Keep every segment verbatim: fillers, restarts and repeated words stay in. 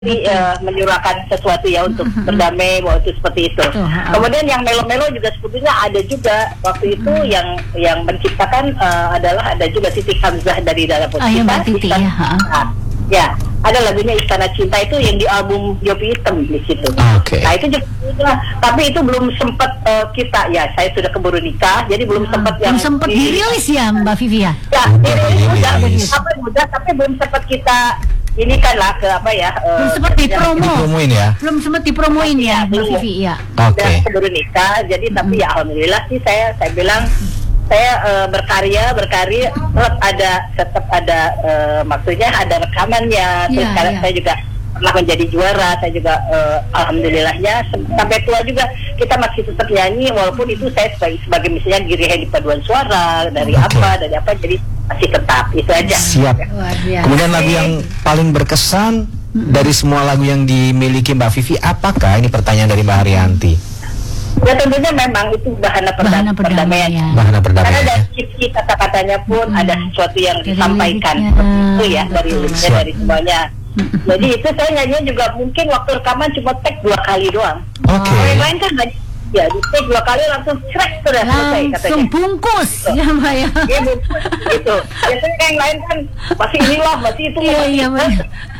Jadi uh, menyurahkan sesuatu ya untuk berdamai waktu seperti itu. Betul. Kemudian yang melo-melo juga sebetulnya ada juga waktu itu hmm. yang yang menciptakan uh, adalah ada juga Siti Hamzah dari dalam Cinta. Oh, ya, Mbak Titi ya. Nah, ya, ada lagunya Istana Cinta itu yang di album Yopi Hitam di situ. Okay. Nah itu juga, tapi itu belum sempat uh, kita ya. Saya sudah keburu nikah, jadi belum hmm. sempat yang belum sempat dirilis ya Mbak Vivi ya. Ya, dirilis udah, apa mudah, tapi belum sempat kita ini kan lah ke apa ya belum uh, sempat dipromo dipromoin ya belum sempat dipromoin ya Mbak Vivi ya. Oke. Okay. Keburu nikah, jadi hmm. tapi ya alhamdulillah sih saya saya bilang saya uh, berkarya berkarya tetap ada tetap ada uh, maksudnya ada rekamannya terus yeah, sekarang yeah. saya juga pernah menjadi juara, saya juga uh, alhamdulillahnya sampai tua juga kita masih tetap nyanyi walaupun itu saya sebagai, sebagai misalnya diri di paduan suara dari okay. apa dari apa jadi masih tetap itu aja. Siap. Kemudian lagu yang paling berkesan hmm. dari semua lagu yang dimiliki Mbak Vivi apakah? Ini pertanyaan dari Mbak Haryanti. Ya tentunya memang itu bahana, bahana perdamaian. perdamaian. Bahana perdamaian. Karena dari sisi kata-katanya pun hmm. ada sesuatu yang dari disampaikan liriknya. Itu ya dari liriknya dari semuanya. Jadi itu saya nyanyinya juga mungkin waktu rekaman cuma take dua kali doang. Oke. Okay. Kalau yang lain kan ya di take dua kali langsung crack sudah selesai katanya. Langsung bungkus so. Ya Mbak ya. Iya bungkus gitu. Biasanya yang lain kan masih inilah masih itu. Iya iya Mbak.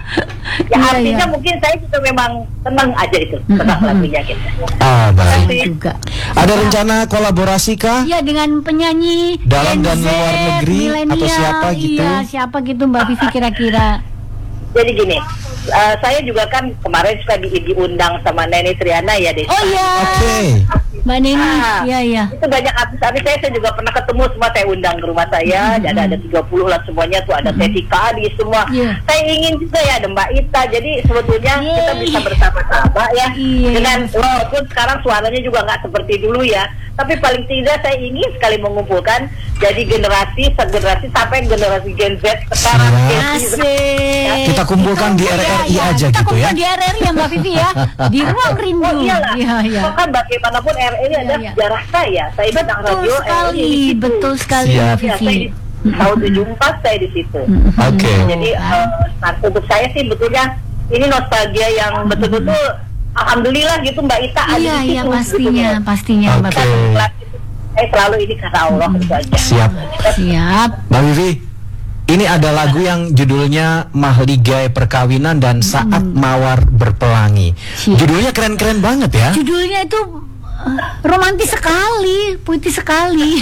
Ya artinya iya. mungkin saya juga memang tenang aja itu tentang lagunya gitu. Ah baik. Juga. Ada rencana kolaborasi kah? Ya dengan penyanyi dalam dan luar negeri atau siapa gitu? Iya siapa gitu Mbak Vivi kira-kira? Jadi gini, uh, saya juga kan kemarin suka di, diundang sama Neni Triana ya Desa. Oh iya. Oke. Okay. Mbak Neni, ah, iya iya. Itu banyak artis-artis saya, saya juga pernah ketemu semua saya undang ke rumah saya. Mm-hmm. Ada ada tiga puluh lah semuanya tuh ada mm-hmm. Teti Kadi semua. Yeah. Saya ingin juga ya ada Mbak Ita. Jadi sebetulnya yeah. kita bisa bersama-sama ya. Yeah. Dengan walaupun sekarang suaranya juga nggak seperti dulu ya. Tapi paling tidak saya ingin sekali mengumpulkan jadi generasi segenerasi sampai generasi Gen Z sekarang. Ya. Kita kumpulkan itu, di R R I ya, aja kita gitu ya. Kita kumpulkan di R R I ya Mbak Vivi ya. Di ruang rindu. Oh iyalah. Ya, ya. Kan bagaimanapun R R I adalah ya, ya. sejarah saya. Saya ikut radio sekali, R R I betul sekali Siap. Mbak Vivi. Ya, tahun tujuh puluh empat saya di situ. Oke. Okay. Jadi uh, nah, untuk saya sih betulnya ini nostalgia yang betul-betul alhamdulillah gitu Mbak Ita ada iya, di situ. Iya pastinya, gitu, pastinya okay. Mbak Vivi. Saya selalu ini karena Allah hmm. itu aja. Siap. Siap. Mbak Vivi, ini ada lagu yang judulnya Mahligai Perkawinan dan Saat hmm. Mawar Berpelangi. Siap. Judulnya keren-keren banget ya. Judulnya itu uh, romantis sekali, puitis sekali.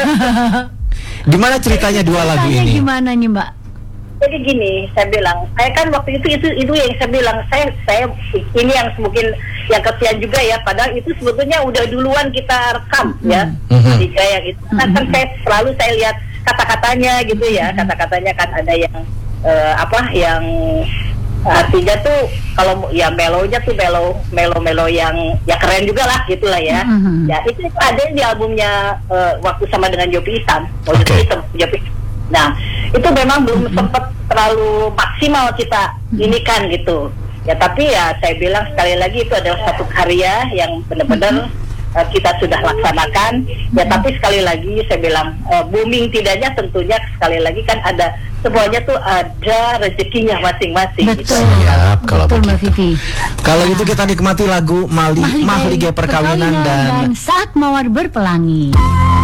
Gimana ceritanya dua lagu ini? Gimana nih Mbak? Jadi gini, saya bilang, saya kan waktu itu itu itu yang saya bilang, saya saya ini yang mungkin yang kesian juga ya, padahal itu sebetulnya udah duluan kita rekam mm-hmm. ya, mm-hmm. jika yang itu, mm-hmm. kan saya selalu saya lihat kata-katanya gitu ya, kata-katanya kan ada yang uh, apa yang artinya tuh kalau ya melonya tuh melo melo melo yang ya keren juga lah gitulah ya, mm-hmm. ya itu, itu ada di albumnya uh, waktu sama dengan Yopi Hitam, oh okay. Hitam, Yopi. Nah, itu memang belum sempat terlalu maksimal kita ini kan gitu. Ya tapi ya saya bilang sekali lagi itu adalah satu karya yang benar-benar uh, kita sudah laksanakan. Ya tapi sekali lagi saya bilang uh, booming tidaknya tentunya sekali lagi kan ada semuanya tuh ada rezekinya masing-masing. Betul. Gitu. Siap, kalau betul, begitu. Kalau itu kita nikmati lagu Mahligai Perkawinan dan, dan Saat Mawar Berpelangi.